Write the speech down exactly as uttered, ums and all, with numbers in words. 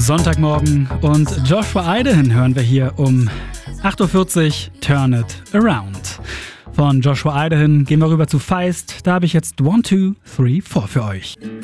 Sonntagmorgen und Joshua Idaho hören wir hier um acht Uhr vierzig, Turn It Around. Von Joshua Idaho gehen wir rüber zu Feist. Da habe ich jetzt one, two, three, four für euch.